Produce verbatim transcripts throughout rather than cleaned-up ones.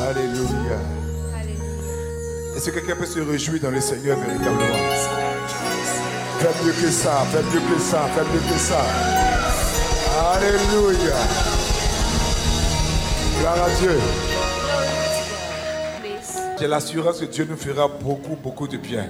Alléluia. Est-ce que quelqu'un peut se réjouir dans le Seigneur véritablement? Faites mieux que ça, faites mieux que ça, faites mieux que ça. Alléluia. Gloire à Dieu. J'ai l'assurance que Dieu nous fera beaucoup, beaucoup de bien.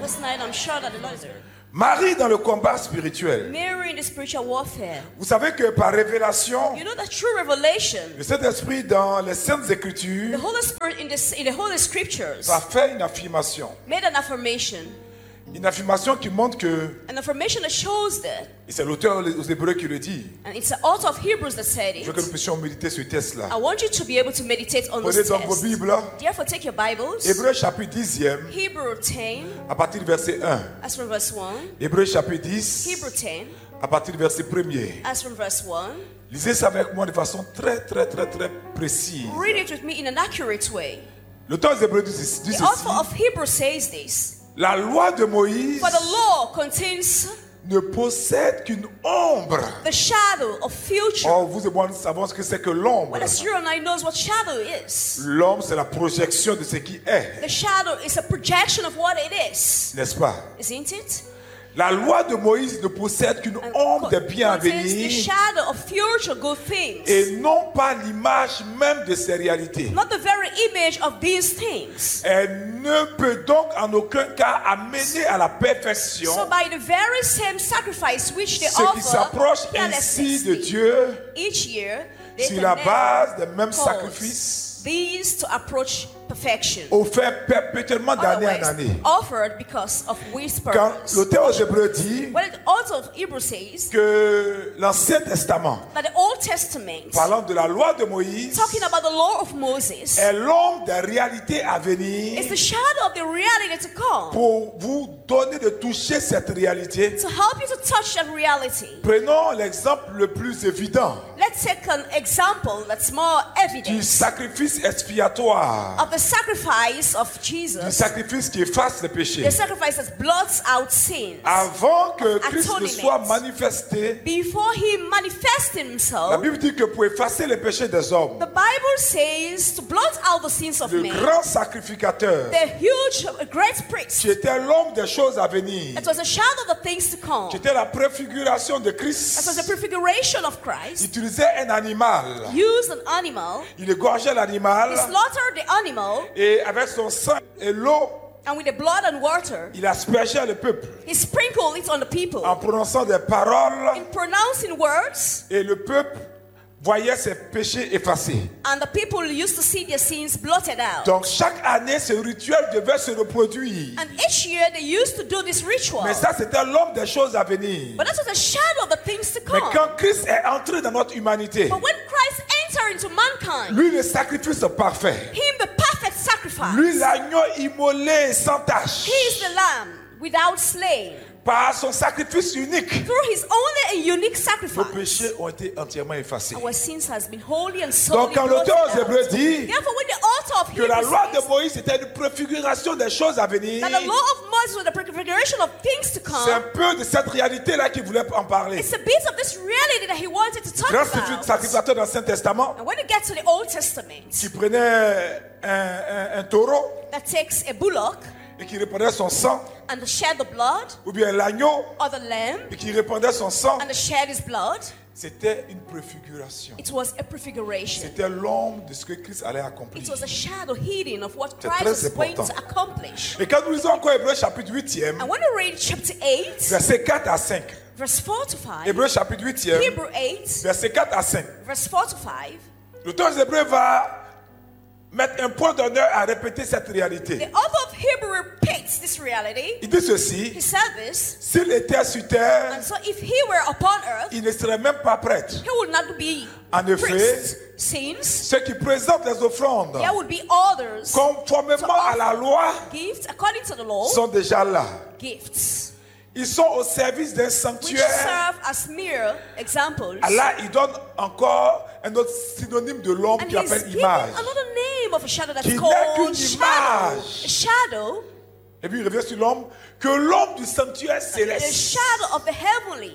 Marie dans le combat spirituel. Mary in the spiritual warfare. Vous savez que par révélation, You know that through revelation, le Saint-Esprit dans les Saintes Écritures the Holy Spirit in the, in the Holy Scriptures a fait une affirmation. made an affirmation. Une affirmation qui montre que, An affirmation that shows that, et c'est l'auteur aux Hébreux qui le dit. and it's the author of Hebrews that said Je it. veux que nous puissions méditer ce texte-là. I want you to be able to meditate on Prenez this donc vos text. Bibles. Therefore, take your Bibles. Hébreux chapitre dix, Hebrew ten, à partir du verset un. as from verse one. Hébreux chapitre dix, Hebrew ten, à partir du verset premier. as from verse one. Lisez ça avec moi de façon très, très, très, très précise. Read it with me in an accurate way. L'auteur des Hébreux dit dit The ceci. author of Hebrews says this. La loi de Moïse For the law contains ne possède qu'une ombre. the shadow of future. Or, vous et moi, nous savons ce que c'est que l'ombre. Whereas you and I knows what shadow is. L'ombre, c'est la projection de ce qui est. The shadow is a projection of what it is. N'est-ce pas? Isn't it? La loi de Moïse ne possède qu'une And ombre des co- biens à contains the venir shadow of future good things. et non pas l'image même de ces réalités. Not the very image of these things. Elle ne peut donc en aucun cas amener à la perfection So by the very same sacrifice which they ceux qui offer s'approchent ainsi de carelessly Dieu each year, they sur can la never base des mêmes cause sacrifices these to approach perfection. offerts perpétuellement d'année en Otherwise, année. offered because of which Quand purpose. l'auteur aux Hébreux dit When the author of Hebrews says que l'Ancien Testament, that the Old Testament, parlant de la loi de Moïse, talking about the law of Moses, est l'ombre des réalités à venir is the shadow of the reality to come, pour vous donner de toucher cette réalité. to help you to touch that reality. Prenons l'exemple le plus évident Let's take an example that's more du evident sacrifice expiatoire, of the sacrifice of du Jesus, sacrifice qui efface les péchés. the sacrifice that blots out sins. Avant que Christ ne atonement. soit manifesté, Before he manifests la himself, Bible dit que pour effacer les péchés des hommes, the Bible says to blot out the sins of le men, grand sacrificateur, the huge, uh, great priest, qui était l'ombre des choses à venir, that was a shadow of the things to come, qui était la préfiguration de that was Christ, a prefiguration of Christ, utilisait un animal. used an animal, Il égorgeait l'animal he slaughtered the animal, et avec son sang et l'eau, and with the blood and water, il aspergeait le peuple he sprinkled it on the people. en prononçant des paroles In pronouncing words, et le peuple voyait ses péchés effacés. and the people used to see their sins blotted out. Donc chaque année, ce rituel devait se reproduire. And each year they used to do this ritual. Mais ça, c'était l'homme des choses à venir. But that was a shadow of the things to Mais come. quand Christ est entré dans notre humanité, But when Christ entered into mankind, lui, le sacrifice parfait, him the perfect sacrifice, lui, l'agneau immolé sans tache, he is the lamb without slain. par son sacrifice unique, Through his only and unique nos sacrifice, péchés ont été entièrement effacés. our sins has been wholly and Donc solely quand blotted l'auteur aux out. Hébreux dit Therefore, when the author of que la Hebrews loi de says Moïse était une préfiguration des choses à venir, that the law of Moses was the prefiguration of things to c'est un come, peu de cette réalité-là qu'il voulait en parler. it's a bit of this reality that he wanted to talk Grand about. sacrificateur dans l'Ancien Testament And when you get to the Old Testament, qui prenait un, un- un taureau that takes a bullock et qui répandait son sang, and shed the blood, ou bien l'agneau or the lamb et qui répandait son sang, and shed his blood, c'était une préfiguration. it was a prefiguration. C'était l'ombre de ce que Christ allait accomplir. It was a shadow hidden of what C'est Christ très was going to important. accomplish. Et quand nous lisons encore Hébreux chapitre huitième, And when you read chapter eight, versets quatre à cinq, verse four to five, Hébreux chapitre huitième, Hebrew eight, versets quatre à cinq, verse four to five, l'auteur des Hébreux va mettre un point d'honneur à répéter cette réalité. the author of Hebrew repeats this reality. Il dit ceci: He said this, s'il était sur terre, and so if he were upon earth, il ne serait même pas prêtre. he would not be En effet, priest. Since ceux qui présentent les offrandes there would be others conformément à la loi gifts according to the law, sont déjà là. gifts Ils sont au service d'un which sanctuaire. serve as mere examples. Là, il donne encore un autre synonyme de l'homme And qui he's appelle giving image. another name of a shadow that's Qui n'est called qu'une shadow. image. A shadow, Et puis il revient sur l'homme, que l'homme du sanctuaire a céleste. shadow of the heavenly.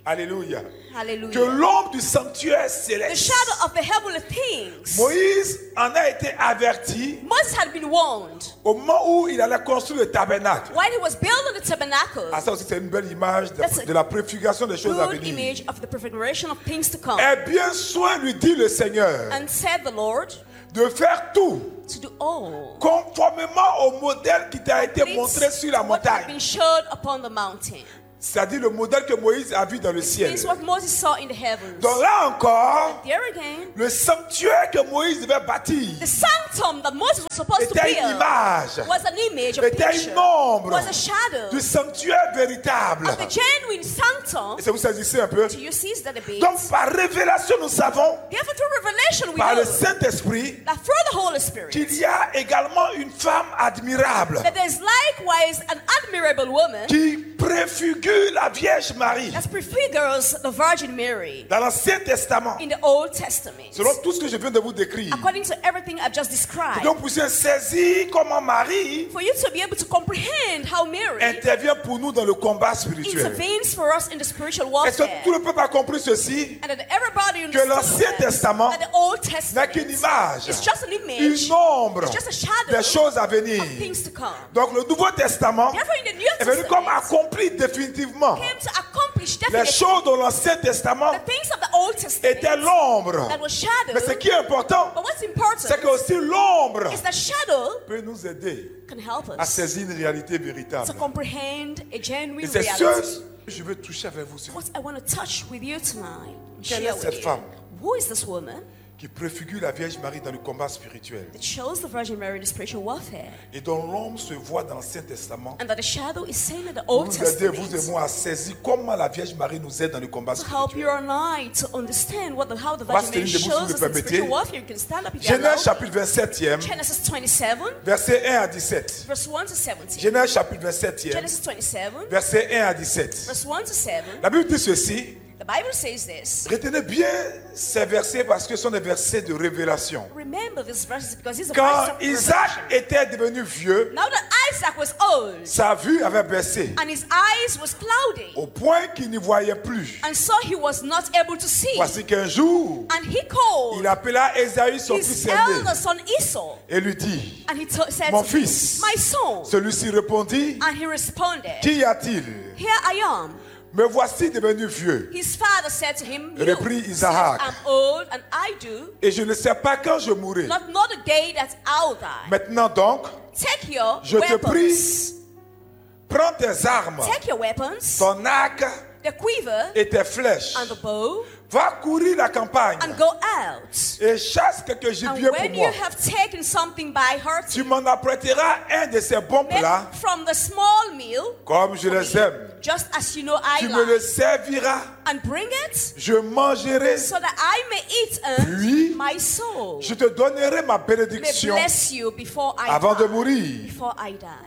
Alléluia. Que Hallelujah. l'ombre du sanctuaire The céleste. shadow of the heavenly things. Moïse en a été averti Moses had been warned au moment où il allait construire le tabernacle. when he was building the tabernacle. Ah, ça aussi, c'est une belle image de, That's a de la préfiguration des choses à Good venir. image of the prefiguration of things to come. Eh bien, soin, lui dit le Seigneur, And said the Lord de faire tout to do all conformément au modèle qui t'a été montré sur la what had been montagne. showed upon the mountain. C'est-à-dire le modèle que Moïse a vu dans le ciel. This is what Moses saw in the heavens. Donc là encore, There again, le sanctuaire que Moïse devait bâtir the sanctum that Moses was supposed to était une build image, was an image, a était picture, une ombre was a shadow du sanctuaire véritable. of the genuine sanctum. Et ça vous saisissez un peu? Do you seize that a bit? Donc par révélation, nous savons, Therefore, through revelation, we par le know Saint-Esprit, that through the Holy Spirit, qu'il y a également une femme admirable that there's likewise an admirable woman qui préfigure la Vierge Marie that prefigures the Virgin Mary dans l'Ancien Testament, in the Old Testament. selon tout ce que je viens de vous décrire. According to everything I've just described, Donc, vous puissiez saisir comment Marie for you to be able to comprehend how Mary intervient pour nous dans le combat spirituel. intervenes for us in the spiritual Est-ce warfare. que tout le peuple a compris ceci? And that everybody Que l'Ancien understands Testament that the Old n'est Testament qu'une image, is just an image, une ombre it's just a shadow des choses à venir. of things to come. Donc, le Nouveau Testament Therefore, in the New est venu comme Testament, accomplir définitivement came to accomplish les definitely choses dans l'Ancien Testament the things of the Old étaient Testament l'ombre. that was shadow. Mais ce qui est important, But what's important c'est que aussi l'ombre is that shadow peut nous aider can help à us saisir une réalité véritable. to comprehend a genuine Et c'est reality. ce que je veux toucher avec vous. What I want to touch with you tonight, Quelle share est cette with you. femme? Who is this woman Qui préfigure la Vierge Marie dans le combat spirituel. that shows the Virgin Mary in the spiritual warfare, Et dont l'ombre se voit dans l'Ancien Testament. and that the shadow is seen in the Pour Old nous aider, vous et Testament, moi, à saisir comment la Vierge Marie nous aide dans le combat to help you spirituel. and I to understand what the, how the On va Virgin se Mary tenir debout, si vous shows le us in permettez. spiritual warfare. You can stand up if you Genèse are chapitre vingt-septième, Genesis twenty-seven, verset un à dix-sept. verse one to seventeen. Genèse chapitre vingt-septième, Genesis twenty-seven, verset un à dix-sept. verse one to seven. La Bible dit ceci. The Bible says this. Retenez bien ces versets parce que ce sont des versets de révélation. Remember these verses because these are Quand verses of Isaac revelation. était devenu vieux, Now that Isaac was old sa vue avait baissé and his eyes was cloudy, au point qu'il n'y voyait plus. and so he was not able to see. Voici qu'un jour, And he called il appela Ésaü, son his fils aîné, elder son Esau, et lui dit, and he to- said Mon to him, fils. my son. celui-ci répondit, And he responded, Qu'y a-t-il? here I am. Me voici devenu vieux, His father said to him, you Reprit said, Isaac. I'm old and I do et je ne sais pas quand je mourrai. not know the day that I'll die. Maintenant donc, Take your je te weapons. prie, prends tes armes, Take your weapons, ton arc the quiver et tes flèches. and the bow, Va courir la campagne and go out. et chasse quelques And gibiers pour when you moi. have taken something by her, Tu m'en apprêteras un de ces bons make plats, from the small meal, comme je les aime. just as you know I Tu me le like, serviras, and bring it je mangerai, so that I may eat and puis my soul je te donnerai ma may bénédiction bless you before I avant de die. mourir. Before I die.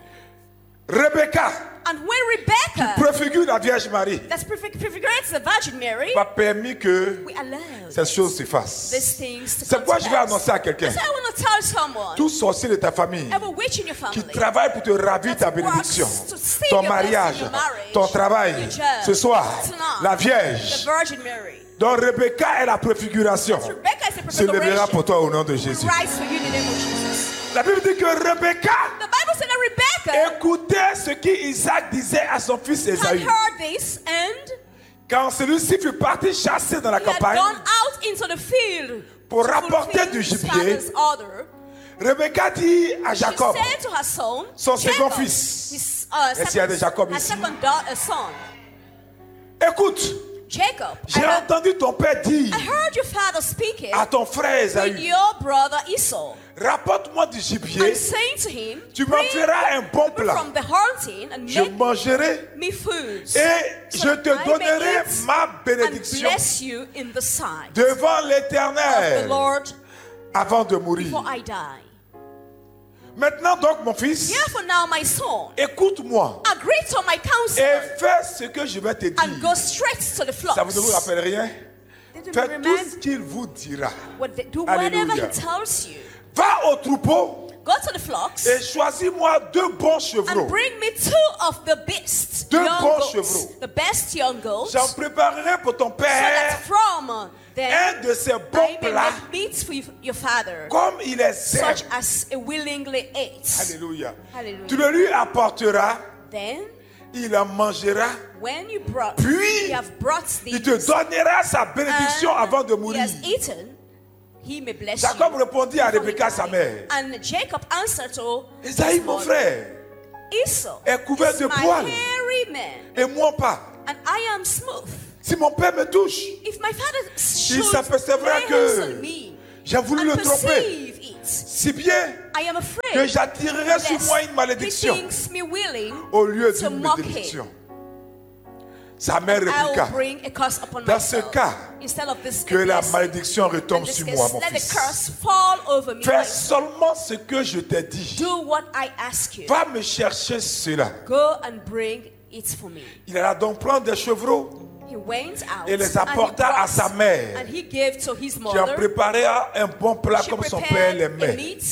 Rebecca, And when Rebecca, préfigure la Vierge Marie, that's perfect, prefigurates the Virgin Mary, va permis que we allow ces choses se fassent. these things to C'est come pourquoi to je vais pass. annoncer à quelqu'un, So I want to tell someone, tout sorcier de ta famille every witch in your qui family, travaille pour te ravir ta that bénédiction, works to steal ton your blessing, mariage, your marriage, ton travail, your job, ce soir, tonight, la the Vierge, Virgin Mary. dont Rebecca est la préfiguration, Rebecca is a se lèvera prefiguration. pour toi au nom de We Jésus. rise for you in the name of Jesus. La Bible dit que Rebecca The Bible said that Rebecca écoutait ce qu'Isaac disait à son fils had Ésaü. heard this and Quand celui-ci fut parti chasser dans la he had campagne gone out into the field pour to rapporter fulfill du his gibier, father's order. Rebecca dit à She Jacob, said to her son, son second Jacob, fils. his, uh, Est-ce qu'il y a second, des Jacob her ici? second da- uh, son, écoute, Jacob, I j'ai heard, entendu ton père dire I heard your father speaking à ton frère with Ésaü, your brother Esau rapporte-moi du and gibier, saying to him, tu m'en bring feras un bon plat. from the hunting and Je make mangerai me food et so je te that I may donnerai eat ma and bénédiction bless you in the sight devant of the l'Éternel Lord avant de mourir. before I die. Maintenant donc, mon fils, Therefore now, my son, écoute-moi agree to my counsel et fais ce que je vais te and dire. go straight to the flocks. Ça vous ne vous rappelle rien? Didn't Faites tout remind ce qu'il vous dira. what they, do whatever Alléluia. he tells you. Va au troupeau go to the flocks et choisis-moi deux bons chevreaux. and bring me two of the best Deux young bons goats, chevreaux. the best young goats, J'en préparerai pour ton so that père from them un de ces bons I may plats make meat for you- your father, comme il les aime. such as he willingly ate. Alléluia. Hallelujah. Tu le lui apporteras, Then, il en mangera, when you brought, Puis, you have brought il te these, donnera sa bénédiction and avant de he mourir. has eaten, he may bless Jacob you. répondit à before he Rebecca, sa died. mère, And Jacob answered to his Esaïe, mon mother, frère, Esau est couvert is de my poils. hairy man, et moi pas. and I am smooth. Si mon père me touche, If my father should s'apercevra lay que hands on me j'ai voulu and le tromper, perceive it, si bien I am que afraid j'attirerai sur lest moi une he malédiction thinks me willing au lieu to d'une mock bénédiction. him. Sa mère I will répliqua, bring a curse upon dans ce myself. cas, Instead of this que la blessing. malédiction In retombe this sur case, moi, mon let the fils. curse fall over me. Fais my- seulement ce que je t'ai dit. Do what I ask you. Va me chercher cela. Go and bring it for me. Il alla donc prendre des chevreaux He went out et les and he apporta à brought- sa mère, and he gave to his qui en mother. prépara un bon plat She comme son père prepared a l'aimait. meat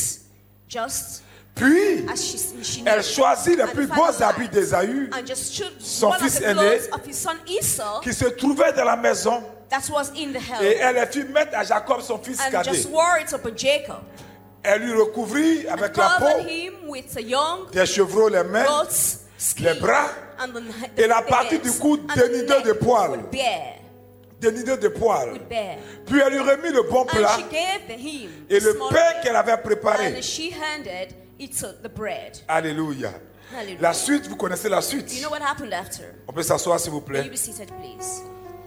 just Puis, as she, she elle knew. choisit les And plus the beaux father habits liked. d'Ésaü, And just chose son one of fils the aîné, clothes of his son Esau qui se trouvait dans la maison, that was in the et house, elle les fit mettre à Jacob, son fils and cadet. just wore it upon Jacob. Elle lui recouvrit avec la Covered peau him with a young des chevreaux les mains, goat's skin les bras, and the, et la the partie hands, du cou and the dénudée neck de poils. with bare, dénudé de poils. with bare. Puis elle lui remit le bon And plat she gave the him et the le small pain bread, qu'elle avait préparé. and she handed it to the bread. Alléluia. Hallelujah. La suite, vous connaissez la suite. You know what happened after? On peut s'asseoir s'il vous May you plaît. be seated, please.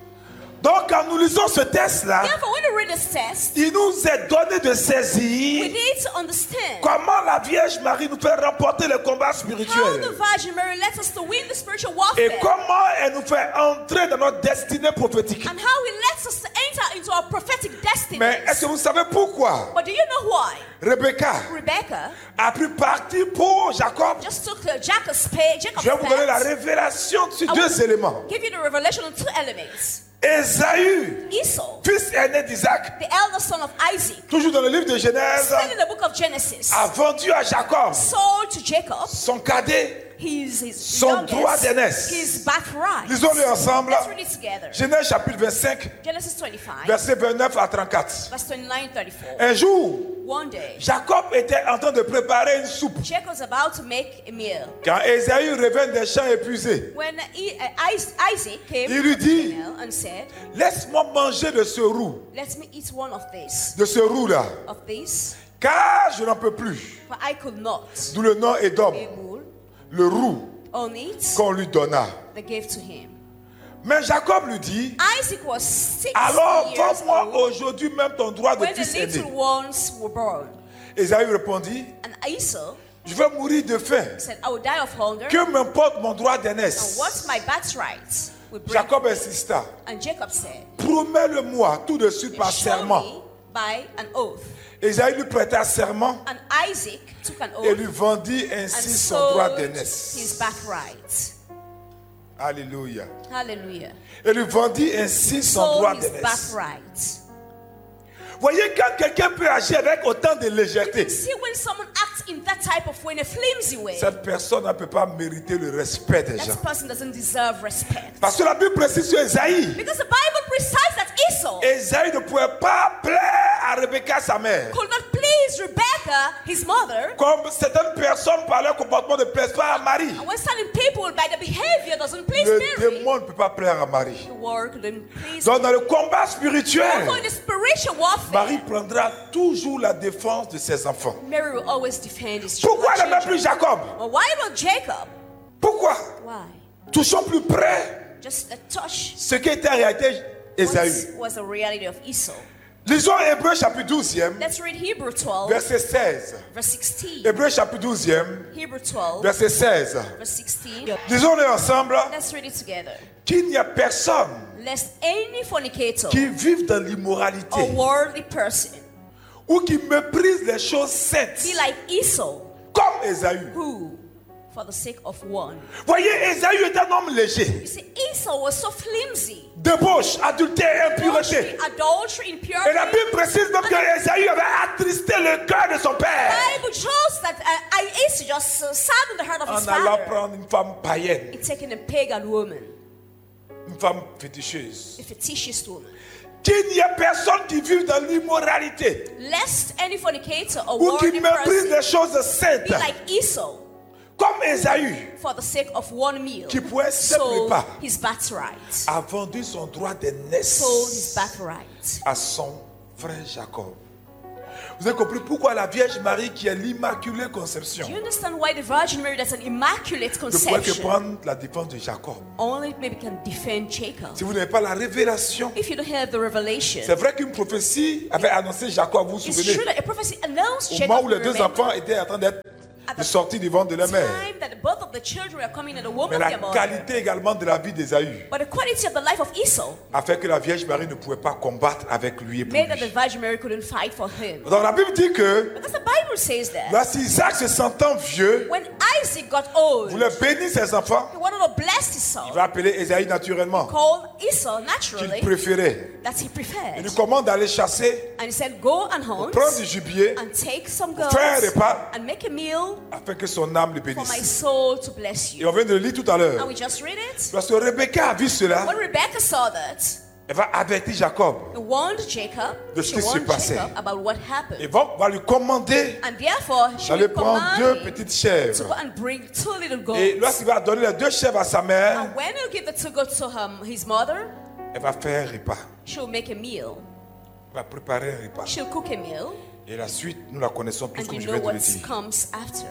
Donc quand nous lisons ce texte-là, Therefore, when you read this text, il nous est donné de we saisir need to understand comment la Vierge Marie nous fait remporter le combat how spirituel. the Virgin Mary lets us to win the spiritual Et warfare, comment elle nous fait entrer dans notre destinée prophétique. and how He lets us to enter into our prophetic destiny. Mais est-ce que vous savez pourquoi But do you know why? Rebecca Rebecca a pris parti pour Jacob? just took the Jacob's pay, Jacob's Je vais vous donner la path. révélation sur I deux will éléments. give you the revelation on two elements. Ésaü, Esau, fils aîné d'Isaac, the elder son of Isaac, toujours dans le livre de Genèse, still in the book of Genesis, a vendu à Jacob sold to Jacob son cadet. his, his Son droit youngest, d'aînesse. his birthright. Lisons-le ensemble. Let's read it together. Genèse chapitre vingt-cinq, Genesis twenty-five, versets vingt-neuf à trente-quatre. verse twenty-nine thirty-four. Un jour, One day, Jacob était en train de préparer une soupe. Jacob's about to make a meal. Quand Ésaü revint des champs épuisés, When I- uh, Is- Isaac came Il lui from the dit, meal and said, laisse-moi manger de ce roux, let me eat one of this, de ce roux-là, of this, car je n'en peux plus. for I could not D'où le nom Édom, be able le roux on it qu'on lui donna. they gave to him. Mais Jacob lui dit, Isaac was six alors years vends-moi old aujourd'hui même ton droit de when the fils aîné. little ones were born. Ésaü répondit, And Esau je vais mourir de faim. said, I will die of hunger, Que m'importe mon droit and d'aînesse? what my birthright will bring. Jacob insista, And Jacob said, promets-le-moi tout de suite par show serment. me by an oath. Ésaü lui prêta serment And Isaac took an et oath lui vendit and ainsi son droit sold his d'aînesse. birthright. Alléluia. Hallelujah. Et lui vendit ainsi son Sold droit his d'aînesse. birthright. Voyez, quand quelqu'un peut agir avec autant de légèreté, See, when someone acts in that type of way, in a flimsy way, cette personne ne peut pas mériter le respect des gens. that person doesn't deserve respect. Parce que la Bible précise sur Ésaïe. Because the Bible precises that Esau Ésaïe ne pouvait pas plaire à Rebecca, sa mère. could not please Rebecca, his mother. Comme certaines personnes par leur comportement ne plaisent pas à Marie. And when certain people, by the behavior, doesn't please Le Mary, démon ne peut pas plaire à Marie. the word couldn't please Donc dans le combat spirituel, Therefore, in the spiritual warfare, Marie prendra toujours la défense de ses enfants. Mary will always defend his Pourquoi elle children. n'aimait plus Jacob? Well, why not Jacob? Pourquoi? Why? Touchons plus près Just a touch. ce qui était en réalité Ésaü. What was the reality of Esau? Lisons Hébreux chapitre douzième, Let's read Hebrew twelve, verset seize. verse sixteen. Hébreux chapitre douzième, Hebrew twelve, verset seize. verse sixteen. Lisons-le ensemble. Let's read it together. Qu'il n'y a personne Lest any fornicator qui vive dans or l'immoralité worldly person ou qui méprise les choses saintes be like Esau, comme Ésaü. who, For the sake of one. Voyez, Ésaü est un homme léger. You see, Esau was so flimsy. Débauche, adultère, impureté. Adultery, impurity. Et la Bible précise donc que Ésaü avait attristé le cœur de son père The Bible shows that uh, Esau just uh, saddened the heart of his en allant father prendre une femme païenne, in taking a pagan woman, une femme féticheuse. a fictitious woman. Qu'il n'y ait personne qui vive dans l'immoralité Lest any fornicator or ou qui worldly méprise person les choses saintes, be like Esau comme Ésaü, for the sake of one meal. qui pour un simple Sold repas his birthright. a vendu son droit de Sold his naissance birthright. à son frère Jacob. Vous avez compris pourquoi la Vierge Marie, qui est l'Immaculée Conception, Do you understand why the Virgin Mary, that's an immaculate ne pourrait que conception, prendre la défense de Jacob? only maybe can defend Jacob? Si vous n'avez pas la révélation, If you don't have the revelation, c'est vrai qu'une prophétie avait annoncé Jacob, vous vous it's souvenez, true that a prophecy announced au Jacob. moment où les deux remember, enfants étaient en train d'être at de the sortir du ventre de leur mère. time that both of the children were coming in the womb Mais of la their mother. qualité également de la vie d'Ésaü But the quality of the life of Esau a fait que la Vierge Marie ne pouvait pas combattre avec lui et pour made that the lui. Virgin Mary couldn't fight for him. Donc la Bible dit que Because the Bible says that lorsque Isaac se sentant vieux, when Isaac got old, voulait bénir ses enfants, he wanted to bless his il son, va appeler Ésaü naturellement, called Esau qu'il naturally, préférait. that he Il preferred. lui commande d'aller chasser, And he said, go and hunt prendre du gibier, and take some goats faire un repas, and make a meal afin que son âme le for my bénisse. soul to bless Et you. on vient de le lire tout à l'heure. And we just read it. Lorsque Rebecca a vu cela, When Rebecca saw that, elle va avertir Jacob. he warned Jacob, De ce she qui se warned passait. Jacob about what Et happened. va, va lui commander And therefore, she d'aller will prendre command deux him petites to chèvres. go and bring two little Et goats. lorsqu'il va donner les deux chèvres à sa mère, And when he'll give the two goats to him, his mother, elle va faire un repas. she'll make a meal. Elle va préparer un repas. She'll cook a meal. Et la suite, nous la connaissons tous And comme you je know viens de what le dire. comes after.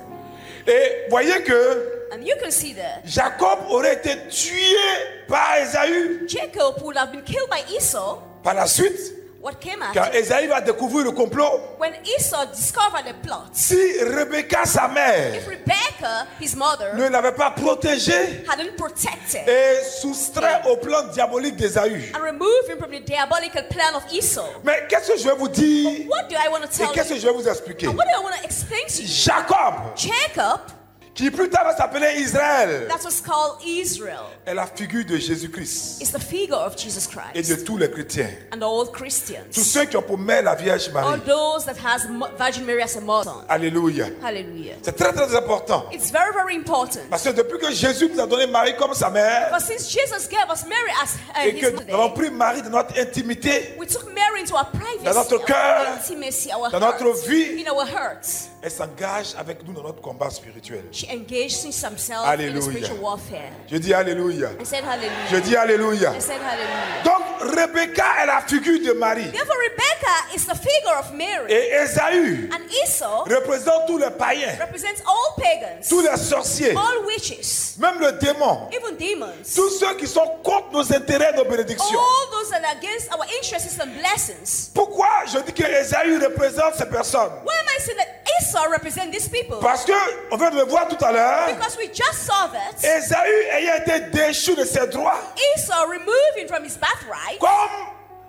Et voyez que And you can see that Jacob aurait été tué par Ésaü Jacob would have been killed by Esau. par la suite. What came Car after? Ésaü va découvrir le complot. When Esau discovered the plot, Si Rebecca, sa mère, if Rebecca, his mother, ne l'avait pas protégé hadn't protected et soustrait au plan diabolique d'Ésaü. and removed him from the diabolical plan of Esau, Mais qu'est-ce que je vais vous dire what do I want to et tell qu'est-ce que you? je vais vous expliquer? And what do I want to explain to you? Jacob, Jacob, qui plus tard va s'appeler Israël, that was called Israel, est la figure de Jésus-Christ is the figure of Jesus et de Christ tous les chrétiens. and all Tous Christians, ceux qui ont pour mère la Vierge all Marie. those that has Mo- Virgin Mary as a mother. Alléluia. Hallelujah. C'est très très important. It's very, very important. Parce que depuis que Jésus nous a donné Marie comme sa mère, But since Jesus gave us Mary as uh, et que his nous avons mother, pris Marie dans notre intimité, we took Mary into our privacy, Dans notre cœur, our intimacy, our dans notre hearts, vie. in our hearts. elle s'engage avec nous dans notre combat spirituel. She engaged himself in Hallelujah. the spiritual warfare. Je dis Alléluia. I said hallelujah. Je dis Alléluia. I said hallelujah. Donc Rebecca est la figure de Marie. Therefore, Rebecca is the figure of Mary. Et Ésaü And Esau représente tous les païens, represents all pagans, tous les sorciers, all witches, même le démon, even demons, tous ceux qui sont contre nos intérêts, nos bénédictions. all those that are against our interests and blessings. Pourquoi je dis que Ésaü représente ces personnes? Why am I saying that Esau represents these people? Parce que, on vient de le voir tout à l'heure, Because we just saw that Ésaü ayant été déchu de ses droits, Esau removed him from his birthright comme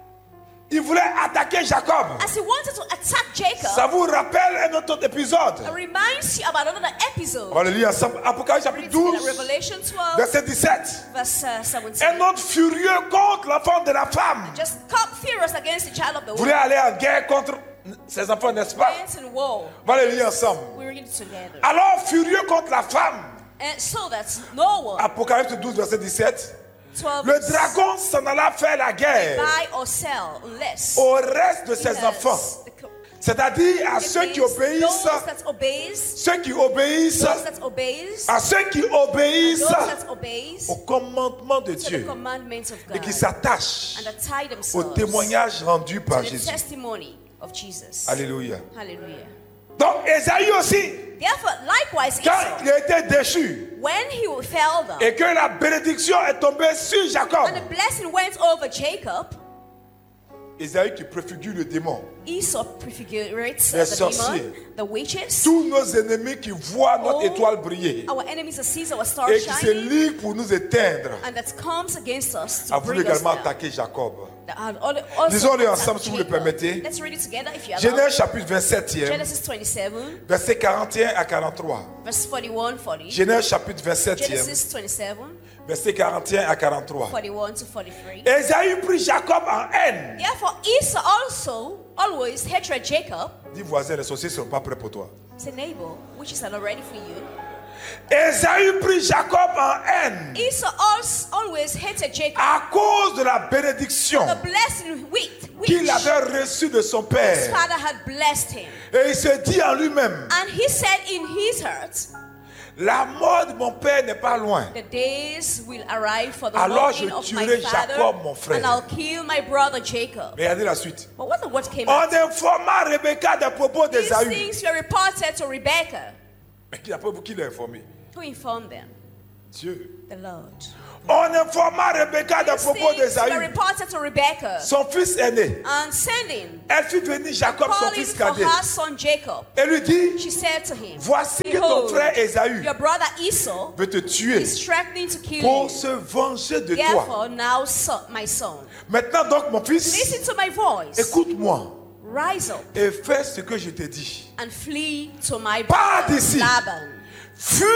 il voulait attaquer Jacob. as he wanted to attack Jacob. Ça vous rappelle un autre épisode? It reminds you about another On episode. va le lire ensemble. Apocalypse chapitre douze, Revelation twelve, verset dix-sept. verse uh, seventeen. Un autre furieux contre l'enfant de la femme Just come furious against the child of the voulait woman. aller en guerre contre ses enfants, n'est-ce pas? Dance and war. On va le lire ensemble. We read it together. Alors, furieux contre la femme, And so that no one, Apocalypse douze, verset dix-sept, twelve, le dragon s'en alla faire la guerre buy or sell unless au reste de he ses has enfants, the co- c'est-à-dire à it ceux qui means obéissent, those that obeys, ceux qui obéissent, those that obeys, à ceux qui obéissent those that obeys au commandement de to the Dieu commandments of et God qui s'attachent and that tie au themselves témoignage rendu par to the Jésus. testimony of Jesus. Alléluia. Hallelujah. Donc Ésaü aussi, Therefore, likewise, quand Esau, il a été déchu when he fell down et que la bénédiction est tombée sur Jacob, and the blessing went over Jacob, Ésaü qui préfigure le démon, Esau prefigurates uh, Les the sorciers. demon, the witches, tous nos ennemis qui voient notre all étoile briller our enemies that sees our star et qui se shining liguent pour nous éteindre, and that comes against us a to voulu bring us également down. attaquer Jacob. The- uh, all- also Lisons-le contact ensemble, si vous le Jacob. permettez. Let's read it together if you allow. Genèse chapitre vingt-septième, Genesis twenty-seven, verset quarante et un à quarante-trois. verse forty-one, forty. Genèse chapitre vingt-septième, Genesis twenty-seven, verset quarante et un à quarante-trois. forty-one to forty-three. Ésaü prit Jacob en haine. Therefore, Esau also always hated Jacob. Dis voisin, les sorciers ne sont pas prêts pour toi. Say neighbor, which is not ready for you. Ésaü prit Jacob en haine Esau also always hated Jacob. à cause de la bénédiction The blessing with which qu'il his avait reçue de son père. father had blessed him. Et il se dit en lui-même, And he said in his heart, la mort de mon père n'est pas loin. the days will arrive for the Alors walking je of my tuerai father, Jacob, mon frère. and I'll kill my brother Jacob. Regardez la suite. But what the word came On out? informa Rebecca des propos These d'Ésaü. things were reported to Rebekah. Mais qui après vous qui l'a informé? Who informed them? Dieu. The Lord. On informa Rebecca des These propos things were d'Ésaü. reported to Rebekah. Son fils aîné. And sending, Elle fit venir Jacob, son calling fils for cadet. her son Jacob. Et lui dit, She said to him, voici que ton Behold, frère Ésaü your brother Esau veut te tuer is threatening to kill pour you. se venger de toi. Therefore, now, son, my son, Maintenant donc mon fils, listen to my voice. écoute-moi Rise up et fais ce que je te dis. and flee to my Pars brother d'ici. Laban. Fuis